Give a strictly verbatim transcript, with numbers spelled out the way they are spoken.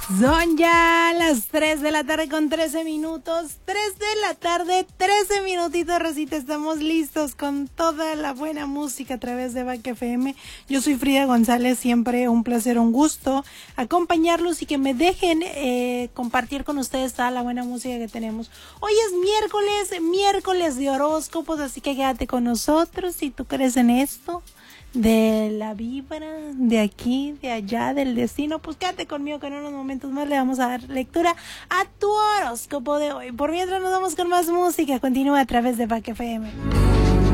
Son ya las tres de la tarde con trece minutos. tres de la tarde, trece minutitos, Rosita. Estamos listos con toda la buena música a través de Vaca F M. Yo soy Frida González, siempre un placer, un gusto acompañarlos y que me dejen eh, compartir con ustedes toda la buena música que tenemos. Hoy es miércoles, miércoles de horóscopos, así que quédate con nosotros si tú crees en esto. De la vibra, de aquí, de allá, del destino, pues quédate conmigo que en unos momentos más le vamos a dar lectura a tu horóscopo de hoy. Por mientras nos vamos con más música, continúa a través de Vaca F M.